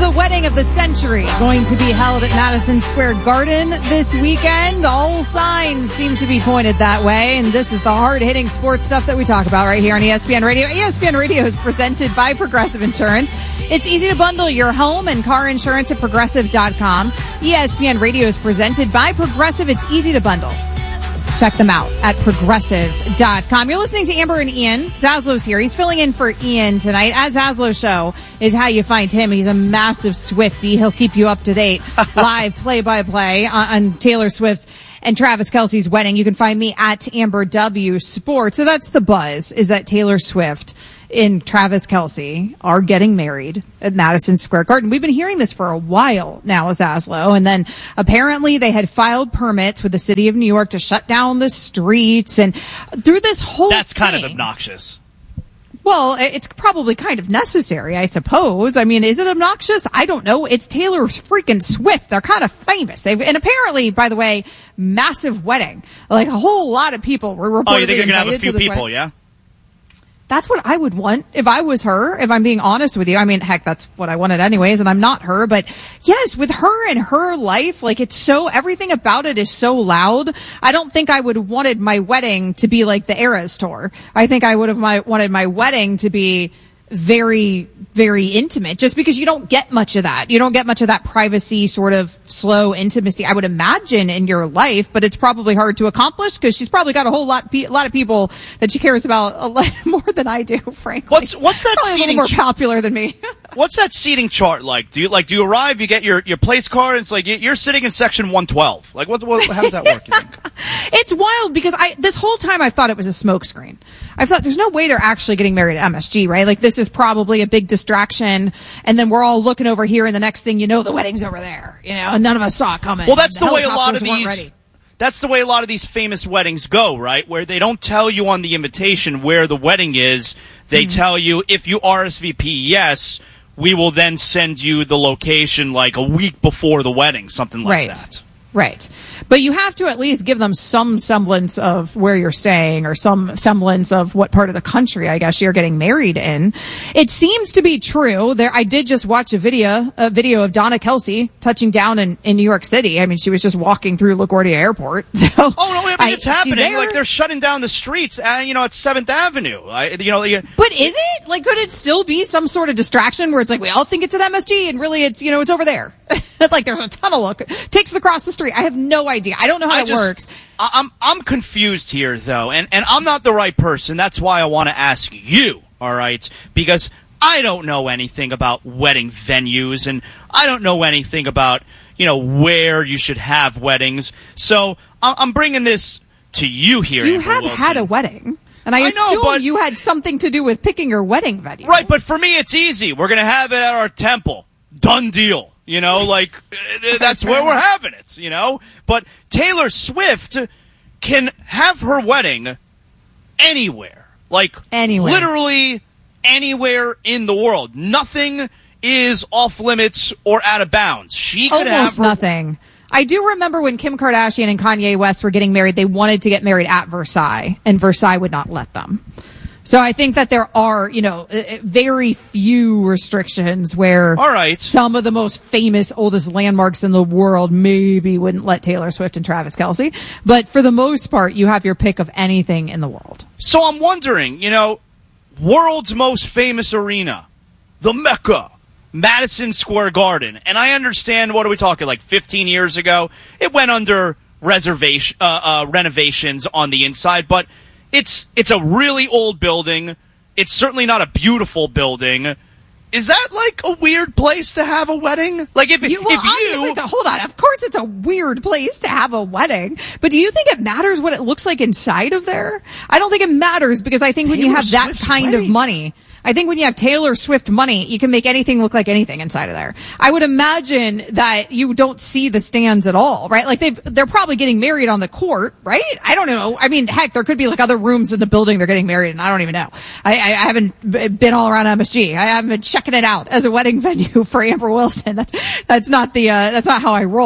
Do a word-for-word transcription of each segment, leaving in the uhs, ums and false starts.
the wedding of the century going to be held at Madison Square Garden this weekend. All signs seem to be pointed that way, and this is the hard-hitting sports stuff that we talk about right here on E S P N Radio. E S P N Radio is presented by Progressive Insurance. It's easy to bundle your home and car insurance at Progressive dot com. E S P N Radio is presented by Progressive. It's easy to bundle. Check them out at Progressive dot com. You're listening to Amber and Ian. Zaslow's here. He's filling in for Ian tonight. As Zaslow's show is how you find him. He's a massive Swiftie. He'll keep you up to date, live play-by-play on, on Taylor Swift's and Travis Kelce's wedding. You can find me at Amber W Sports. So that's the buzz, is that Taylor Swift and Travis Kelce are getting married at Madison Square Garden. We've been hearing this for a while now, Zaslow. And then apparently they had filed permits with the city of New York to shut down the streets. And through this whole That's kind thing, of obnoxious. Well, it's probably kind of necessary, I suppose. I mean, is it obnoxious? I don't know. It's Taylor freaking Swift. They're kind of famous. They've, and apparently, by the way, massive wedding. Like a whole lot of people were reportedly Oh, you think you're going to have a few people, wedding. yeah? That's what I would want if I was her, if I'm being honest with you. I mean, heck, that's what I wanted anyways, and I'm not her. But yes, with her and her life, like it's so, everything about it is so loud. I don't think I would have wanted my wedding to be like the Eras tour. I think I would have my, wanted my wedding to be very, very intimate, just because you don't get much of that. You don't get much of that privacy, sort of slow intimacy, I would imagine, in your life, but it's probably hard to accomplish because she's probably got a whole lot, a lot of people that she cares about a lot more than I do, frankly. What's, what's that probably seating a little more popular than me. What's that seating chart like? Do you, like, do you arrive, you get your, your place card, and it's like, you're sitting in section one twelve. Like, what, what, how does that work, you think? It's wild because I, this whole time I thought it was a smokescreen. I thought there's no way they're actually getting married at M S G, right? Like, this is probably a big distraction, and then we're all looking over here, and the next thing you know, the wedding's over there, you know, and none of us saw it coming. Well, that's the, the way a lot of these, these, that's the way a lot of these famous weddings go, right? Where they don't tell you on the invitation where the wedding is. They mm-hmm. tell you, if you R S V P yes, we will then send you the location like a week before the wedding, something like right. that. Right. But you have to at least give them some semblance of where you're staying, or some semblance of what part of the country, I guess, you're getting married in. It seems to be true. There, I did just watch a video, a video of Donna Kelce touching down in, in New York City. I mean, she was just walking through LaGuardia Airport. So, oh, no, I mean, I, it's happening. There. Like, they're shutting down the streets, uh, you know, at seventh Avenue. I, you know, you, But is it? Like, could it still be some sort of distraction where it's like, we all think it's at M S G, and really it's, you know, it's over there. Like, there's a tunnel look, takes it across the street. I have no idea. I don't know how I it just, works. I'm I'm confused here, though, and, and I'm not the right person. That's why I want to ask you, all right? Because I don't know anything about wedding venues, and I don't know anything about, you know, where you should have weddings. So I'm bringing this to you here, You Amber have Wilson. had a wedding. And I, I assume know, but, you had something to do with picking your wedding venue. Right, but for me, it's easy. We're going to have it at our temple. Done deal. You know, like, that's where we're having it, you know? But Taylor Swift can have her wedding anywhere. Like, anywhere. Literally anywhere in the world. Nothing is off limits or out of bounds. She could Almost have her- nothing. I do remember when Kim Kardashian and Kanye West were getting married, they wanted to get married at Versailles, and Versailles would not let them. So I think that there are, you know, very few restrictions where All right. some of the most famous, oldest landmarks in the world maybe wouldn't let Taylor Swift and Travis Kelce. But for the most part, you have your pick of anything in the world. So I'm wondering, you know, world's most famous arena, the Mecca, Madison Square Garden. And I understand, what are we talking, like fifteen years ago? It went under reservation, uh, uh, renovations on the inside, but It's it's a really old building. It's certainly not a beautiful building. Is that like a weird place to have a wedding? Like if you, well, if you it's a, hold on, of course it's a weird place to have a wedding. But do you think it matters what it looks like inside of there? I don't think it matters, because I think Taylor when you have Swift's that kind wedding. of money, I think when you have Taylor Swift money, you can make anything look like anything inside of there. I would imagine that you don't see the stands at all, right? Like they've, they're probably getting married on the court, right? I don't know. I mean, heck, there could be like other rooms in the building they're getting married in. I don't even know. I, I, I haven't been all around M S G. I haven't been checking it out as a wedding venue for Amber Wilson. That's, that's not the, uh, that's not how I roll.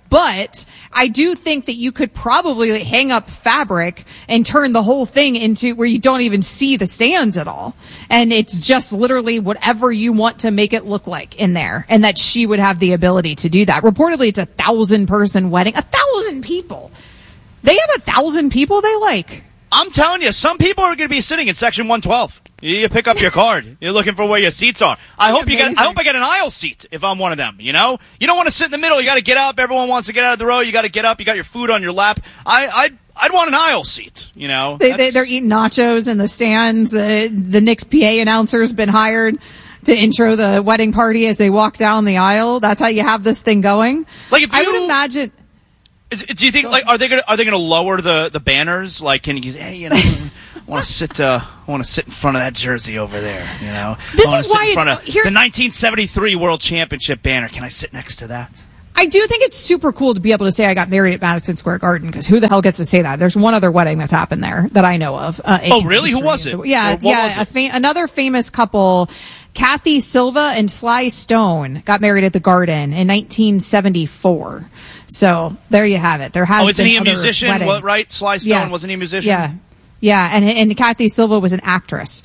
But I do think that you could probably like, hang up fabric and turn the whole thing into where you don't even see the stands at all. And it's just literally whatever you want to make it look like in there. And that she would have the ability to do that. Reportedly, it's a thousand person wedding. A thousand people. They have a thousand people they like. I'm telling you, some people are going to be sitting in section one twelve. You pick up your card. You're looking for where your seats are. I hope you get. I hope I get an aisle seat if I'm one of them. You know, you don't want to sit in the middle. You got to get up. Everyone wants to get out of the row. You got to get up. You got your food on your lap. I, I'd, I'd want an aisle seat. You know, they, they, they're eating nachos in the stands. Uh, the Knicks P A announcer's been hired to intro the wedding party as they walk down the aisle. That's how you have this thing going. Like if you, I would imagine. Do you think like are they gonna are they gonna lower the, the banners? Like, can you hey you know I want to sit uh I want to sit in front of that jersey over there. You know, this I is why sit in front it's of here. The nineteen seventy-three World Championship banner. Can I sit next to that? I do think it's super cool to be able to say I got married at Madison Square Garden because who the hell gets to say that? There's one other wedding that's happened there that I know of. Uh, oh, really? Who was it? Yeah, what yeah. Was a fa- another famous couple, Kathy Silva and Sly Stone, got married at the Garden in nineteen seventy-four. So there you have it. There has oh, isn't been he a other musician? What, right? Sly Stone, yes. wasn't he a musician? Yeah. Yeah, and and Kathy Silva was an actress.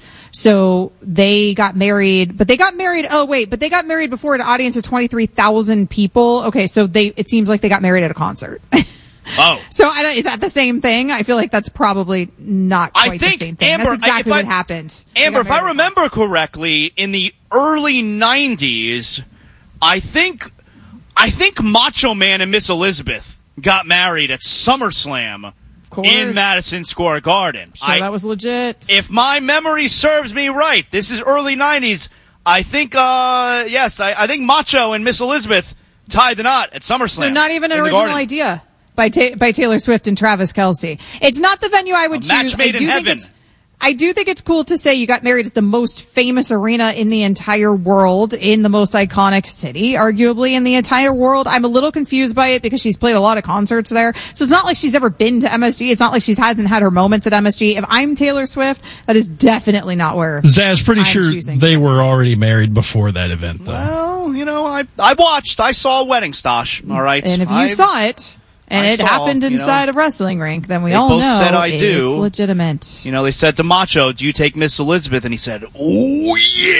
So they got married, but they got married, oh wait, but they got married before an audience of twenty-three thousand people. Okay, so they it seems like they got married at a concert. Oh. So I don't, is that the same thing? I feel like that's probably not quite I think, the same thing. Amber, That's exactly I, what I, happened. Amber, if I remember correctly, in the early nineties, I think I think Macho Man and Miss Elizabeth got married at SummerSlam in Madison Square Garden. So I, that was legit. If my memory serves me right, this is early nineties. I think, uh, yes, I, I think Macho and Miss Elizabeth tied the knot at SummerSlam. So not even an original Garden. idea by ta- by Taylor Swift and Travis Kelce. It's not the venue I would A choose. match made I do in think heaven. It's, I do think it's cool to say you got married at the most famous arena in the entire world, in the most iconic city, arguably in the entire world. I'm a little confused by it because she's played a lot of concerts there. So it's not like she's ever been to M S G. It's not like she hasn't had her moments at M S G. If I'm Taylor Swift, that is definitely not where Zaz, pretty I'm sure choosing. they were already married before that event, though. Well, you know, I I watched. I saw a wedding stash, all right? And if you I, saw it, and I it saw, happened you know, inside a wrestling rink, then we they all both know said I it's do. legitimate. You know, they said to Macho, do you take Miss Elizabeth? And he said, oh,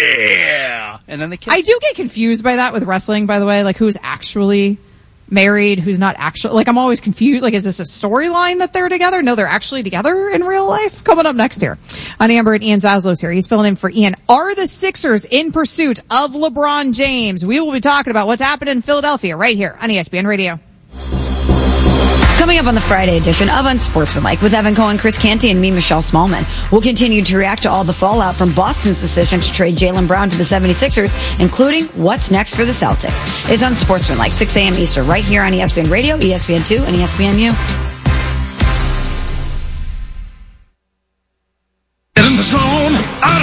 yeah. And then they kissed. I do get confused by that with wrestling, by the way, like who's actually married, who's not actually, like I'm always confused, like is this a storyline that they're together? No, they're actually together in real life? Coming up next here on Amber and Ian Zaslow's here. He's filling in for Ian. Are the Sixers in pursuit of LeBron James? We will be talking about what's happening in Philadelphia right here on E S P N Radio. Coming up on the Friday edition of Unsportsmanlike with Evan Cohen, Chris Canty, and me, Michelle Smallman. We'll continue to react to all the fallout from Boston's decision to trade Jaylen Brown to the seventy-sixers, including what's next for the Celtics. It's Unsportsmanlike, six a.m. Eastern, right here on E S P N Radio, E S P N two, and E S P N U. Get in the zone,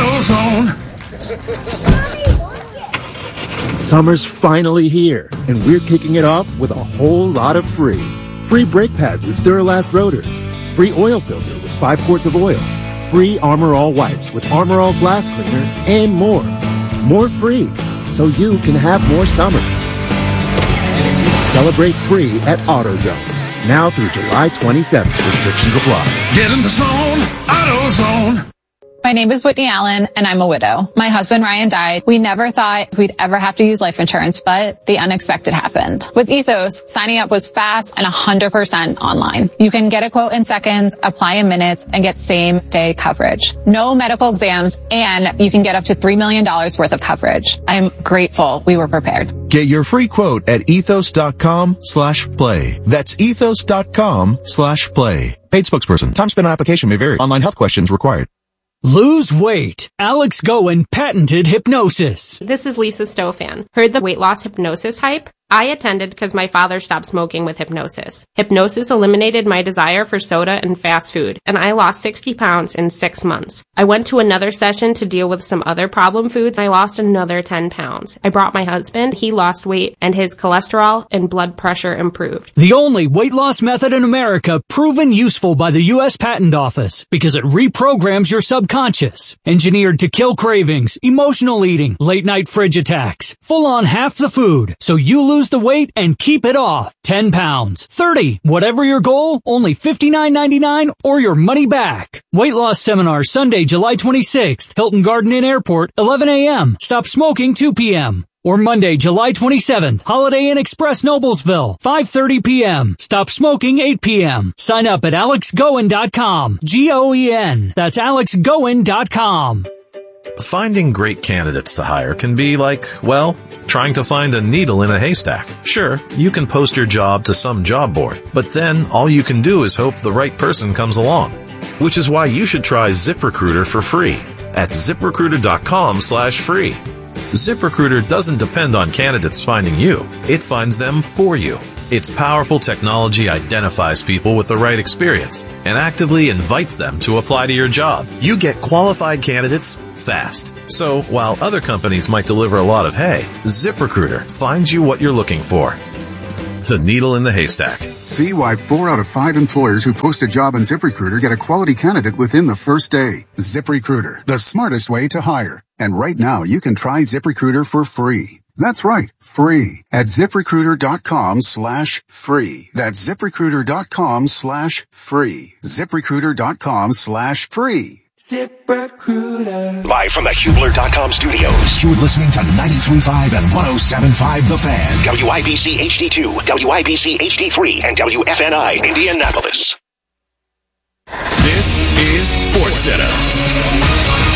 AutoZone. Summer's finally here, and we're kicking it off with a whole lot of free. Free brake pads with Duralast rotors. Free oil filter with five quarts of oil. Free Armor All wipes with Armor All glass cleaner, and more. More free, so you can have more summer. Celebrate free at AutoZone. Now through July twenty-seventh. Restrictions apply. Get in the zone, AutoZone. My name is Whitney Allen, and I'm a widow. My husband, Ryan, died. We never thought we'd ever have to use life insurance, but the unexpected happened. With Ethos, signing up was fast and one hundred percent online. You can get a quote in seconds, apply in minutes, and get same-day coverage. No medical exams, and you can get up to three million dollars worth of coverage. I'm grateful we were prepared. Get your free quote at ethos.com slash play. That's ethos.com slash play. Paid spokesperson. Time spent on application may vary. Online health questions required. Lose weight. Alex Goen patented hypnosis. This is Lisa Stofan. Heard the weight loss hypnosis hype? I attended because my father stopped smoking with hypnosis. Hypnosis eliminated my desire for soda and fast food, and I lost sixty pounds in six months. I went to another session to deal with some other problem foods. I lost another ten pounds. I brought my husband. He lost weight, and his cholesterol and blood pressure improved. The only weight loss method in America proven useful by the U S Patent Office because it reprograms your subconscious. Engineered to kill cravings, emotional eating, late night fridge attacks, full on half the food, so you lose lose the weight and keep it off. ten pounds, thirty, whatever your goal, only fifty-nine ninety-nine or your money back. Weight loss seminar Sunday, July twenty-sixth, Hilton Garden Inn Airport, eleven a.m. Stop smoking two p.m. Or Monday, July twenty-seventh, Holiday Inn Express Noblesville, five thirty p.m. Stop smoking eight p.m. Sign up at alex goen dot com. G O E N. That's alex goen dot com. Finding great candidates to hire can be like, well, trying to find a needle in a haystack. Sure, you can post your job to some job board, but then all you can do is hope the right person comes along. Which is why you should try ZipRecruiter for free at ZipRecruiter.com slash free. ZipRecruiter doesn't depend on candidates finding you. It finds them for you. Its powerful technology identifies people with the right experience and actively invites them to apply to your job. You get qualified candidates fast. So while other companies might deliver a lot of hay, ZipRecruiter finds you what you're looking for. The needle in the haystack. See why four out of five employers who post a job on ZipRecruiter get a quality candidate within the first day. ZipRecruiter, the smartest way to hire. And right now, you can try ZipRecruiter for free. That's right, free at ZipRecruiter.com slash free. That's ZipRecruiter.com slash free. ZipRecruiter.com slash free. ZipRecruiter. Live from the Hubler dot com studios. You're listening to ninety-three point five and one oh seven point five The Fan. W I B C H D two, W I B C H D three, and W F N I Indianapolis. This is SportsCenter.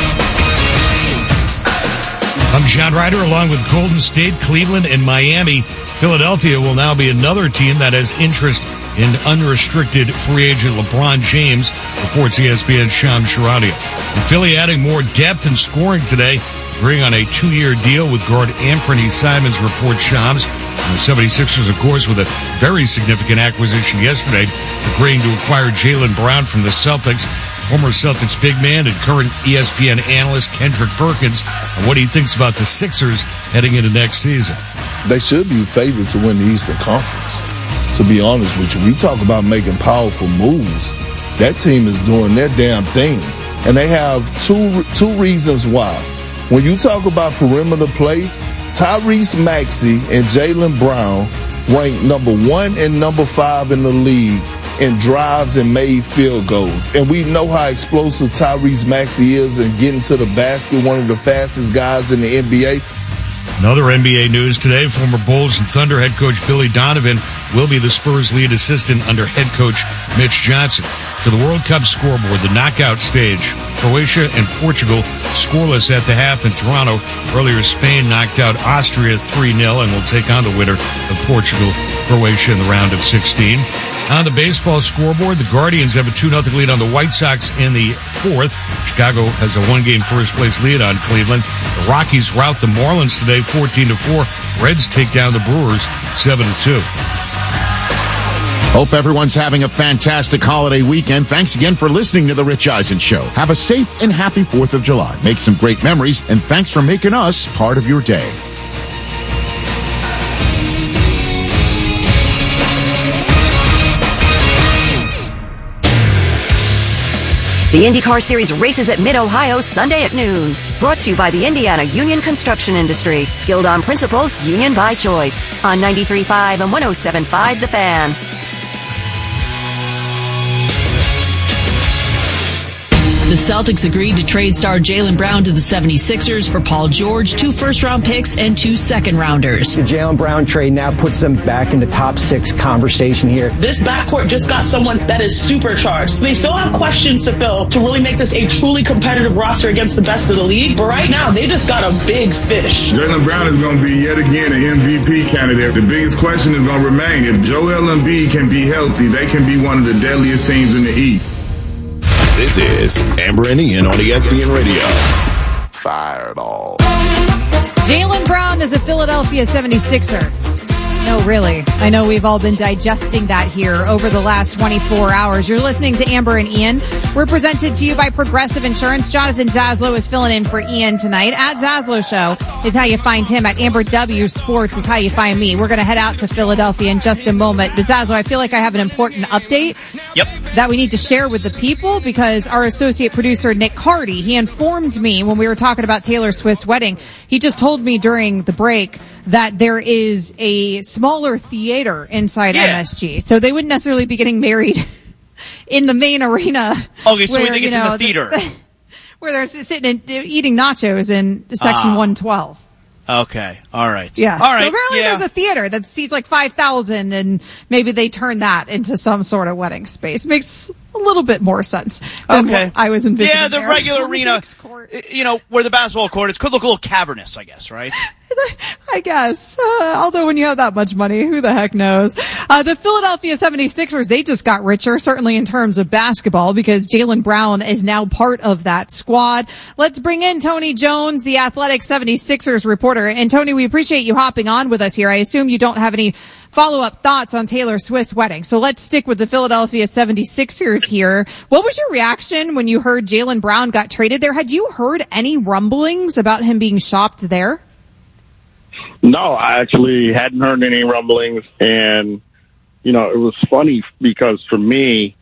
I'm John Ryder along with Golden State, Cleveland, and Miami. Philadelphia will now be another team that has interest in unrestricted free agent LeBron James, reports E S P N's Shams Charania. And Philly adding more depth and scoring today, agreeing on a two-year deal with guard Anthony Simons, reports Shams. And the seventy-sixers, of course, with a very significant acquisition yesterday, agreeing to acquire Jaylen Brown from the Celtics. Former Celtics big man and current E S P N analyst Kendrick Perkins on what he thinks about the Sixers heading into next season. They should be favored to win the Eastern Conference, to be honest with you. We talk about making powerful moves. That team is doing their damn thing. And they have two two reasons why. When you talk about perimeter play, Tyrese Maxey and Jaylen Brown ranked number one and number five in the league in drives and made field goals. And we know how explosive Tyrese Maxey is in getting to the basket, one of the fastest guys in the N B A. Another N B A news today, former Bulls and Thunder head coach Billy Donovan will be the Spurs' lead assistant under head coach Mitch Johnson. To the World Cup scoreboard, the knockout stage, Croatia and Portugal scoreless at the half in Toronto. Earlier, Spain knocked out Austria three nil and will take on the winner of Portugal, Croatia in the round of sixteen. On the baseball scoreboard, the Guardians have a two nothing lead on the White Sox in the fourth. Chicago has a one-game first-place lead on Cleveland. The Rockies rout the Marlins today fourteen to four. Reds take down the Brewers seven to two. Hope everyone's having a fantastic holiday weekend. Thanks again for listening to The Rich Eisen Show. Have a safe and happy fourth of July. Make some great memories, and thanks for making us part of your day. The IndyCar Series races at Mid-Ohio Sunday at noon. Brought to you by the Indiana Union Construction Industry. Skilled on principle, union by choice. On ninety-three point five and one oh seven point five The Fan. The Celtics agreed to trade star Jaylen Brown to the seventy-sixers for Paul George, two first-round picks, and two second-rounders. The Jaylen Brown trade now puts them back in the top six conversation here. This backcourt just got someone that is supercharged. They still have questions to fill to really make this a truly competitive roster against the best of the league, but right now they just got a big fish. Jaylen Brown is going to be yet again an M V P candidate. The biggest question is going to remain, if Joel Embiid can be healthy, they can be one of the deadliest teams in the East. This is Amber and Ian on E S P N Radio. Fireball. Jaylen Brown is a Philadelphia seventy-sixer. No, really. I know we've all been digesting that here over the last twenty-four hours. You're listening to Amber and Ian. We're presented to you by Progressive Insurance. Jonathan Zaslow is filling in for Ian tonight. At Zaslow Show is how you find him. At Amber W Sports is how you find me. We're going to head out to Philadelphia in just a moment. But Zaslow, I feel like I have an important update. Yep. That we need to share with the people because our associate producer, Nick Cardy, he informed me when we were talking about Taylor Swift's wedding. He just told me during the break that there is a smaller theater inside Yeah. M S G. So they wouldn't necessarily be getting married in the main arena. Okay, so we where, think you it's know, in the theater. where they're sitting and eating nachos in section Ah. one twelve. Okay, all right. Yeah. All right. So apparently yeah. there's a theater that seats like five thousand, and maybe they turn that into some sort of wedding space. Makes a little bit more sense than Okay. what I was envisioning. Yeah, the there. regular arena, you know, where the basketball court is, could look a little cavernous, I guess, right? I guess. Uh, although when you have that much money, who the heck knows? Uh, the Philadelphia seventy-sixers, they just got richer, certainly in terms of basketball, because Jaylen Brown is now part of that squad. Let's bring in Tony Jones, the Athletic seventy-sixers reporter. And Tony, we appreciate you hopping on with us here. I assume you don't have any follow-up thoughts on Taylor Swift's wedding. So let's stick with the Philadelphia seventy-sixers here. What was your reaction when you heard Jaylen Brown got traded there? Had you heard any rumblings about him being shopped there? No, I actually hadn't heard any rumblings. And, you know, it was funny because for me,